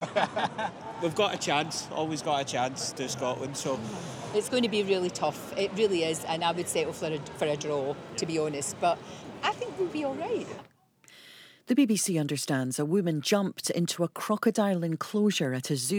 We've got a chance, always got a chance to Scotland, so... It's going to be really tough, it really is, and I would settle for a draw, to be honest, but I think we'll be all right. The BBC understands a woman jumped into a crocodile enclosure at a zoo